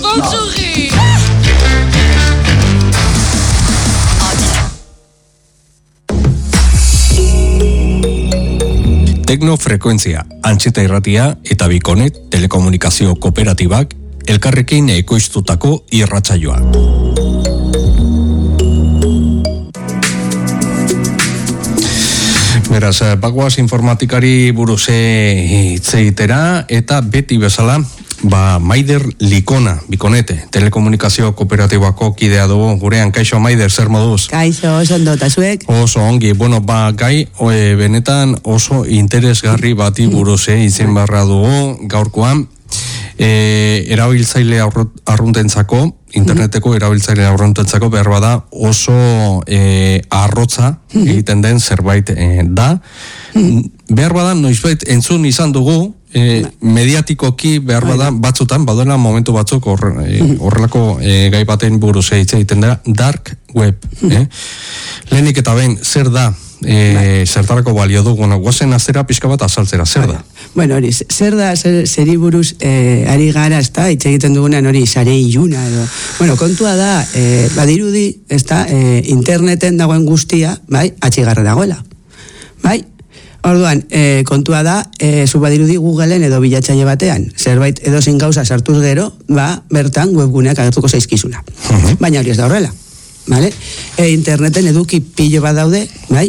Gontzurri! Teknofrekuentzia, Antxeta Irratia eta Bikonet telekomunikazio kooperatibak elkarrekin ekoiztutako irratsaioa. Beraz, bagoaz informatikari buruz hitz egitera eta beti bezala Maider Likona, Bikonete, telekomunikazio kooperatibako kidea dugu gurean. Kaixo, Maider, zer moduz? Kaixo, oso ondo, eta zuek? Oso ongi, gai benetan oso interesgarri bati buruz izen barra dugu gaurkoan. Erabiltzaile arruntentzako, interneteko erabiltzaile arruntentzako behar bada oso arrotza egiten den zerbait da. Behar bada, noizbait entzun izan dugu, mediatikoki behar bada batzutan, baduela momentu batzuk horrelako gai baten buruz egiten da, dark web. Lehenik eta behin, zer da? Zertarako balio du, guazen azera pixka bat azaltzera, zer da? Bueno, hori, zer da, zeri buruz ari gara, ez da, hitz egiten dugunean hori, sare iluna edo. Bueno, kontua da, badirudi, ez da, interneten dagoen guztia, bai, atxigarre dagoela. Bai? Orduan, kontua da, zu badirudi Googleen edo bilatzaile batean, zerbait edo zein gauza sartuz gero, bertan webguneak agertuko zaizkizula. Baina hori ez da horrela. Vale? Interneten eduki pilo bat daude, bai?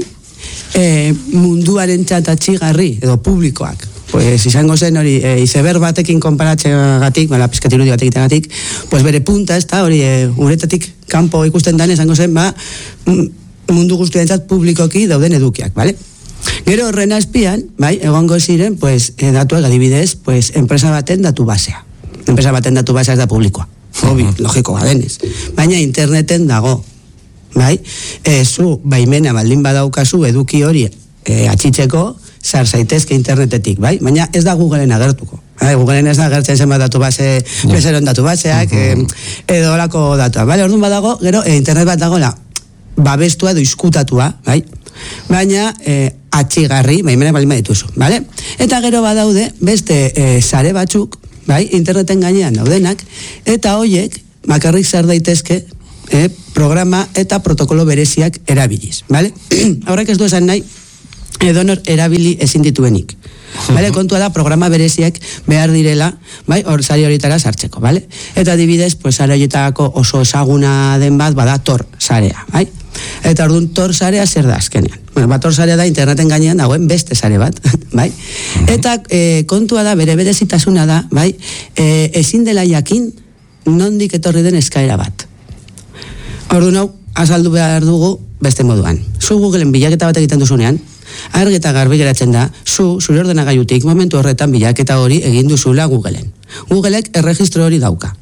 Munduaren txatatxigarri edo publikoak. Pues izango zen hori izeber batekin konparatzeagatik, pizkat irudi bat egiteagatik, pues bere punta ez da, hori uretatik kanpo ikusten dan, izango zen, mundu guztientzat publikoki dauden edukiak, bale? Gero horren azpian, bai, egongo ziren, pues, datuak adibidez, pues, enpresa baten datu basea. Enpresa baten datu basea ez da publikoa. Hobi, logiko gadenez. Baina interneten dago. Bai? Zu, baimena baldin badaukazu eduki hori atxitzeko, sar zaitezke internetetik, bai? Baina ez da Googleen agertuko. Googleen ez da agertzen zenbat datu base, bezeron datu baseak, edo olako datua. Bale, orduan badago, gero, internet bat dagoela, babestua edo izkutatua, bai? Baina atxigarri, baimena baldin badituzu, bale? Eta gero badaude, beste sare batzuk, bai, interneten gainean daudenak, eta hoiek, bakarrik zer daitezke, programa eta protokolo bereziak erabiliz, bale? Horrek ez du esan nahi, edonor erabili ezin dituenik. Bale, kontua da, programa bereziak behar direla, bai, sare horietara sartzeko, bale? Eta adibidez, pues, sare horietako oso ezaguna den bat, bada Tor sarea, bai? Eta orduan Tor sarea zer da azkenean. Bueno, Tor sarea da interneten gainean dagoen beste sare bat, bai? Eta kontua da, bere berezitasuna da, bai? Ezin dela jakin nondik etorri den eskaera bat. Orduan hau, azaldu behar dugu beste moduan. Zu Googleen bilaketa bat egiten duzunean, argi eta garbi geratzen da, zure ordenagailutik momentu horretan bilaketa hori egin duzula Googleen. Googleek erregistro hori dauka.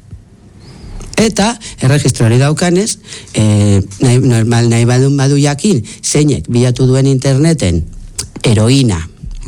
Eta erregistro hori daukanez, nahi badu jakin, zeinek bilatu duen interneten, heroina,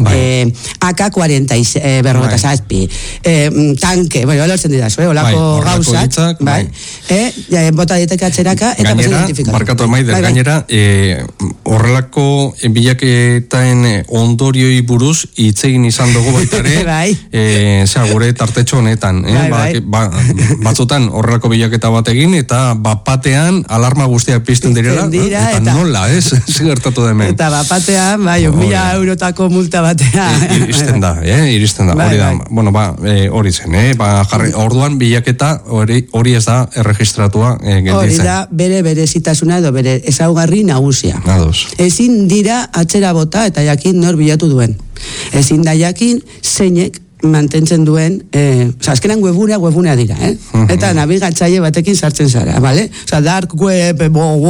AK-47, berrogeta zazpi, tanke, olortzen dira, olako gauzak, bota dieteke atxeraka, eta pasa identifikatu. Barkatu Maider, gainera, horrelako bilaketaen ondorioi buruz hitzegin izan dugu baitare, gure tartetxo honetan, batzutan horrelako bilaketa bat egin, eta bapatean alarma guztiak pizten direla, eta nola, zigertatu demen. Eta bapatean, 1.000 eurotako multa batea. Iristen da, hori da, hori zen, orduan bilaketa hori ez da erregistratua gelditzen. Hori da bere berezitasuna edo bere ezaugarri nagusia. Ezin dira atzera bota eta jakin nor bilatu duen. Ezin da jakin zeinek mantentzen duen, azkenan webunea dira, eta nabigatzaile batekin sartzen zara, bale? Dark web,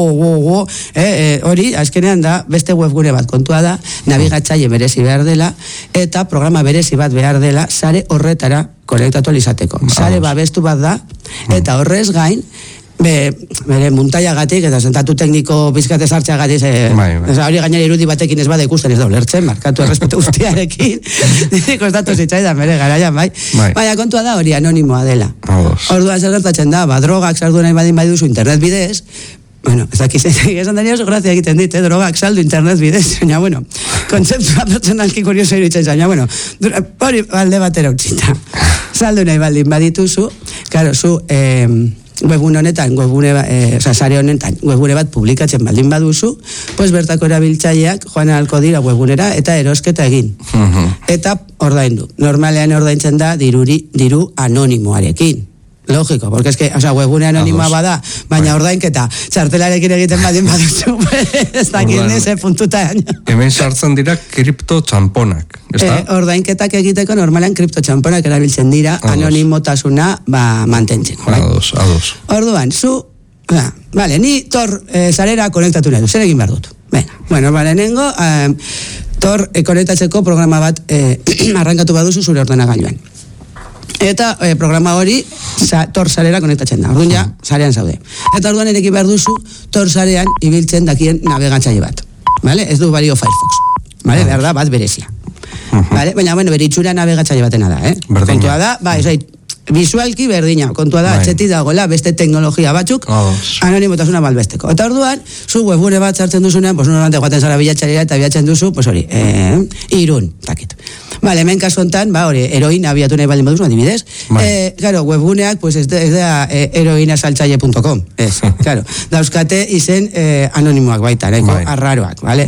hori, azkenean da, beste webgune bat kontua da, nabigatzaile berezi behar dela, eta programa berezi bat behar dela, sare horretara konektatu alizateko. Sare babestu bat da, eta horrez gain, bere muntaiagatik eta sentatu tekniko bizkate sartzeagatik hori gainera irudi batekin ez bada ikusten ez da ulertzen, markatu errespetu guztiarekin kostatu zitzaidan bere garaian, baina kontua da hori anonimoa dela. Orduan zer gertatzen da, drogak sartu nahi badin badiduzu internet bidez, bueno, ez dakiz, esan daño oso grazia egiten dit, drogak saldu internet bidez, baina, bueno, kontzeptua pertsonalki kurioso iruditzen zaina, bueno, hori alde batera utzita. Saldu nahi baldin badituzu, Claro, zu webgune honetan, sare honetan, webgune bat publikatzen baldin baduzu, pues bertako erabiltzaileak joan ahalko dira webgunera eta erosketa egin. Eta ordaindu. Normalean ordaintzen da diru anonimoarekin. Lógico, porque es que, webgune anonimoa bada, baina ordainketa txartelarekin egiten badin baduzu, ez dakit nese puntuta. Hemen sartzen dira kriptotxamponak, ez da? Ordainketak egiteko normalean kriptotxamponak erabiltzen dira, anonimotasuna mantentzen. Ados. Orduan, vale, ni Tor sarera konektatu nahi du, zer egin behar dut? Bueno, lehenengo, Tor konektatzeko programa bat arrankatu baduzu zure ordenagailuan. Eta programa hori Tor sarera konektatzen da. Orduan ja, sarean zaude. Eta orduan ereki behar duzu Tor sarean ibiltzen dakien navegatzaile bat. Vale? Ez du balio Firefox. Vale? Behar da, bat berezia. Vale? Baina, bere itxura navegatzaile batena da, Kontua da, visualki berdina. Kontua da, atxeti dagoela beste teknologia batzuk anonimotasuna balbesteko. Eta orduan, zu webgune bat sartzen duzunean, normalmente guaten zara bilatxarera eta bilatzen duzu, hori, Irun, takit. Vale, hemen kasu hontan, heroin abiatu nahi baldin baduzu, adibidez. Claro, webguneak, ez da heroinasaltzaile.com. Ez, claro. Dauzkate izen anonimoak baita, arraroak, vale?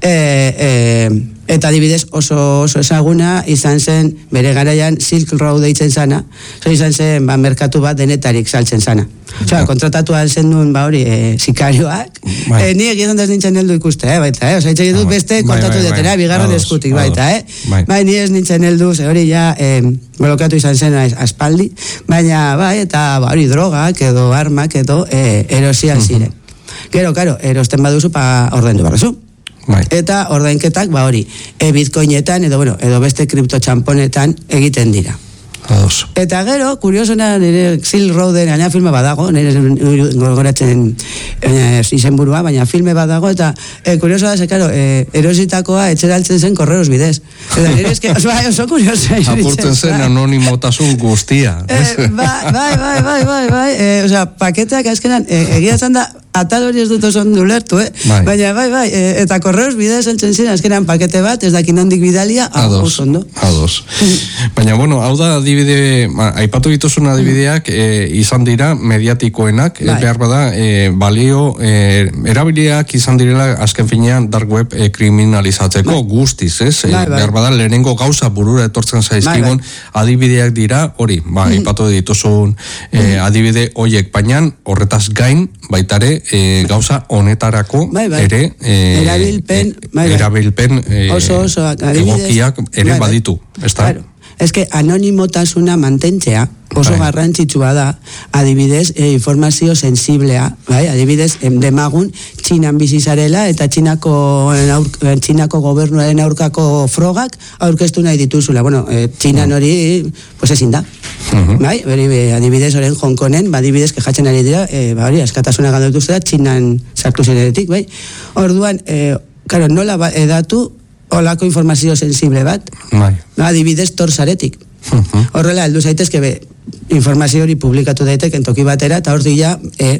Eta adibidez oso ezaguna izan zen bere garaian Silk Road deitzen zana, izan zen merkatu bat denetarik saltzen zana. Kontratatuan zen duen sikarioak, ni egizan daz nintzen heldu ikuste, baita, itxegin dut beste kontatu detena, bigarren eskutik, baita, ni ez nintzen heldu, ze hori ja blokatu izan zen aspaldi, baina, eta hori drogak edo armak edo erosian ziren. Gero, erosten baduzu ordaindu barrezu. Eta ordainketak hori bitcoinetan edo beste kriptotxamponetan egiten dira. Eta gero, kuriosona nire Silk Roaden aina filme badago, nire gogoratzen izenburua, baina filme badago, eta kuriosoa da, erositakoa etxeraltzen zen korreos bidez. Eta nire eske, oso kuriosa. Apurtzen zen anonimotasun guztia. Bai. Paketeak azkenan, egiatzen da, atal hori ez dut oso ondo ulertu, baina bai, eta korreos bidez eltzen ziren, azkenan pakete bat, ez dakin ondik bidalia, oso ondo. Ados. Baina, hau da adibide, aipatu dituzun adibideak izan dira mediatikoenak, behar bada, balio, erabiliak izan direla azken finean dark web kriminalizatzeko guztiz, ez? Behar bada, lehenengo gauza burura etortzen zaizkigun adibideak dira, hori, aipatu dituzun adibide hoiek, baina horretaz gain, baitare, gauza honetarako ere erabilpen egokiak ere baditu, ez da? Ez que anonimotasuna mantentzea oso garrantzitsua da, adibidez, informazio sensiblea, adibidez, demagun Txinan bizizarela eta Txinako gobernuaren aurkako frogak aurkeztu nahi dituzula. Txinan hori, ezin da. Adibidez, oren Hongkonen, adibidez, kejatzen ari dira, askatasuna galdatu zera, Txinan sartu zirenetik, Orduan, nola edatu olako informazio sensible bat, adibidez Tor saretik. Horrela, heldu zaitezke informazio hori publikatu daiteken toki batera, eta hor dira,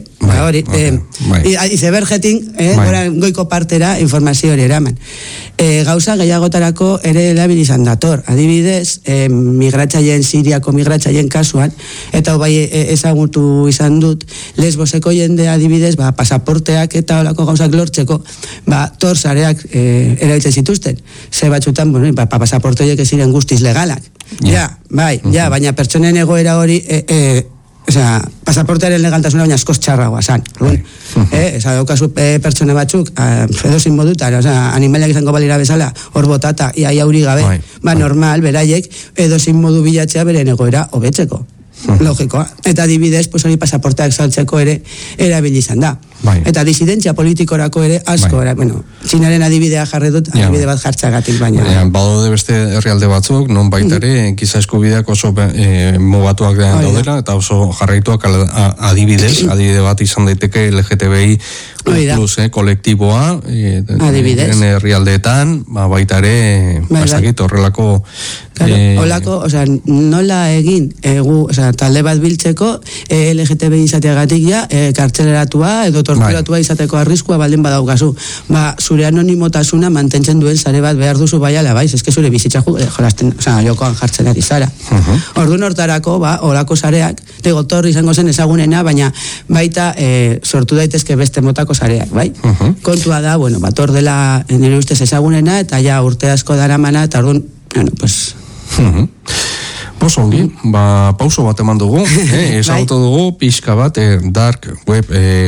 izebergetin, goiko partera informazio hori eraman. Gauza gehiagotarako ere erabilizan dator. Adibidez, migratzaien, Siriako migratzaien kasuan, eta bai ezagutu izan dut, Lesboseko jende adibidez, pasaporteak eta olako gauzak lortzeko, Tor sareak erabiltzen zituzten. Ze batzutan, pasaportoiek ez ziren guztiz legalak. Baina pertsonen egoera hori, pasaportearen legaltasuna baina askoz txarragoa zan. Daukazu pertsone batzuk, edozin modutan, animaliak izango balira bezala, hor botata, iaia huri gabe, normal, beraiek, edozin modu bilatzea beren egoera hobetzeko. Logikoa. Eta adibidez, hori pasaporteak saltzeko ere erabilizan da. Eta disidentzia politikorako ere asko, Txinaren adibidea jarri dut, adibide bat jartzagatik baina. Badaude beste herrialde batzuk, non baitare, giza eskubideak oso mugatuak daudela, eta oso jarraituak adibide bat izan daiteke LGTBI plus kolektiboa, herrialdeetan, baitare, bastakit, horrelako... Olako, nola egin, talde bat biltzeko, LGTBI izateagatik kartzeleratua, edo torturatua izateko arriskua baldin badaukazu, zure anonimotasuna mantentzen duen sare bat behar duzu baiala, bai, eske zure bizitza jolasten, jokoan jartzen ari zara. Orduan hortarako, olako sareak, torri izango zen ezagunena, baina baita sortu daitezke beste motako sareak, bai? Kontua da, tor dela nire ustez ezagunena, eta ja urte asko daramana, eta orduan, pues... Ongi, pauso bat eman dugu, ezagutu dugu pixka bat dark web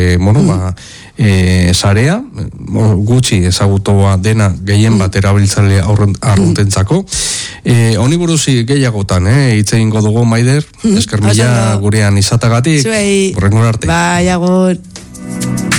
sarea, gutxi ezagutua dena gehien bat erabiltzaile arruntentzako. Honi buruzi gehiagotan, hitz egingo dugu, Maider, esker mila gurean izatagatik, horrengor arte. Bai, agur.